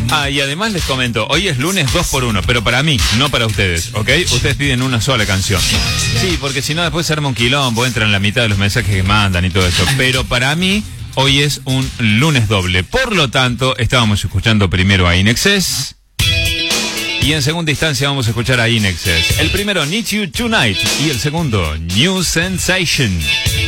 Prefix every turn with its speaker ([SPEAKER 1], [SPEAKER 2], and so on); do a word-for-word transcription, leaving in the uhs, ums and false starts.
[SPEAKER 1] Ah, y además les comento, hoy es lunes dos por uno, pero para mí, no para ustedes, ¿ok? Ustedes piden una sola canción. Sí, porque si no después se arma un quilombo, entran la mitad de los mensajes que mandan y todo eso. Pero para mí, hoy es un lunes doble. Por lo tanto, estábamos escuchando primero a Inexcess. Y en segunda instancia vamos a escuchar a Inexcess. El primero, Need You Tonight. Y el segundo, New Sensation.